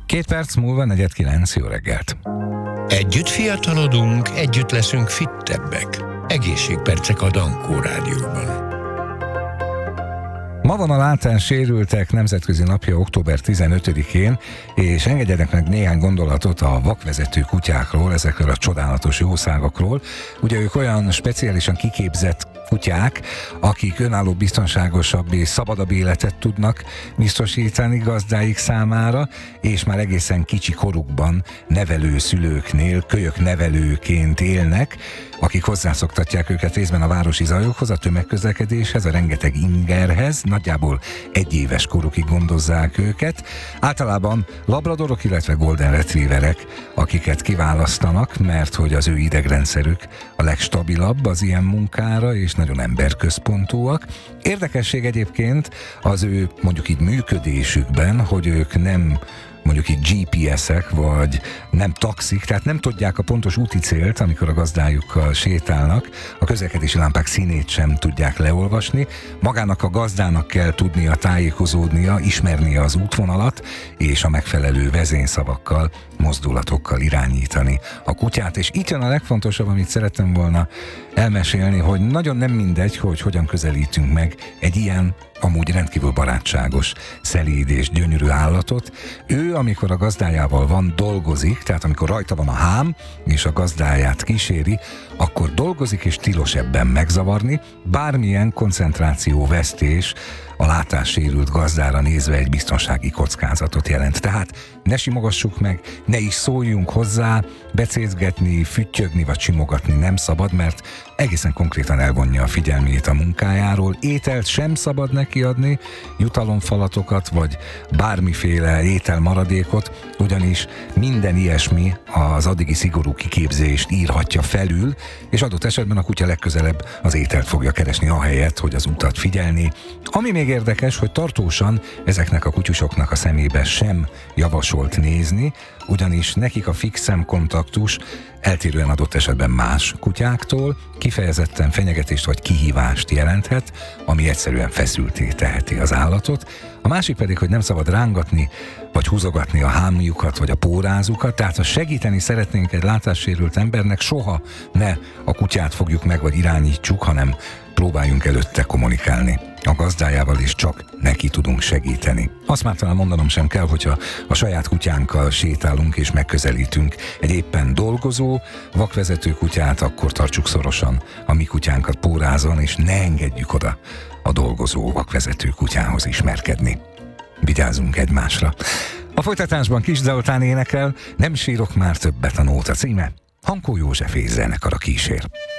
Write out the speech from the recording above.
2 perc múlva 8:45, jó reggelt. Együtt fiatalodunk, együtt leszünk fittebbek. Egészségpercek a Dankó Rádióban. Ma van a látássérültek nemzetközi napja október 15-én, és engedjenek meg néhány gondolatot a vakvezető kutyákról, ezekről a csodálatos jószágokról. Ugye ők olyan speciálisan kiképzett kutyák, akik önálló, biztonságosabb és szabadabb életet tudnak biztosítani gazdáik számára, és már egészen kicsi korukban nevelőszülőknél kölyöknevelőként élnek, akik hozzászoktatják őket részben a városi zajokhoz, a tömegközlekedéshez, a rengeteg ingerhez, nagyjából 1 éves korukig gondozzák őket. Általában labradorok, illetve golden retrieverek, akiket kiválasztanak, mert hogy az ő idegrendszerük a legstabilabb az ilyen munkára, és nagyon emberközpontúak. Érdekesség egyébként az ő mondjuk így működésükben, hogy ők nem mondjuk így GPS-ek, vagy nem taxik, tehát nem tudják a pontos úti célt, amikor a gazdájukkal sétálnak, a közlekedési lámpák színét sem tudják leolvasni, magának a gazdának kell tudnia tájékozódnia, ismernie az útvonalat, és a megfelelő vezényszavakkal, mozdulatokkal irányítani a kutyát. És itt jön a legfontosabb, amit szerettem volna elmesélni, hogy nagyon nem mindegy, hogy hogyan közelítünk meg egy ilyen amúgy rendkívül barátságos, szelíd és gyönyörű állatot. Ő, amikor a gazdájával van, dolgozik, tehát amikor rajta van a hám, és a gazdáját kíséri, akkor dolgozik, és tilos ebben megzavarni. Bármilyen koncentrációvesztés a látássérült gazdára nézve egy biztonsági kockázatot jelent. Tehát ne simogassuk meg, ne is szóljunk hozzá, becézgetni, füttyögni vagy simogatni nem szabad, mert egészen konkrétan elvonja a figyelmét a munkájáról. Ételt sem szabad neki adni, jutalomfalatokat vagy bármiféle ételmaradékot, ugyanis minden ilyesmi az addigi szigorú kiképzést írhatja felül, és adott esetben a kutya legközelebb az ételt fogja keresni ahelyett, hogy az utat figyelni. Ami még érdekes, hogy tartósan ezeknek a kutyusoknak a szemébe sem javasolt nézni, ugyanis nekik a fix szemkontaktus eltérően adott esetben más kutyáktól kifejezetten fenyegetést vagy kihívást jelenthet, ami egyszerűen feszültté teheti az állatot. A másik pedig, hogy nem szabad rángatni vagy húzogatni a hámjukat vagy a pórázukat, tehát ha segíteni szeretnénk egy látássérült embernek, soha ne a kutyát fogjuk meg vagy irányítsuk, hanem próbáljunk előtte kommunikálni a gazdájával, és csak neki tudunk segíteni. Azt már talán mondanom sem kell, hogyha a saját kutyánkkal sétálunk és megközelítünk egy éppen dolgozó vakvezető kutyát, akkor tartsuk szorosan a mi kutyánkat pórázon, és ne engedjük oda a dolgozó vakvezető kutyához ismerkedni. Vigyázzunk egymásra. A folytatásban Kis Zoltán énekel, Nem sírok már többet, a nóta címe, Hankó József és zenekara kísér.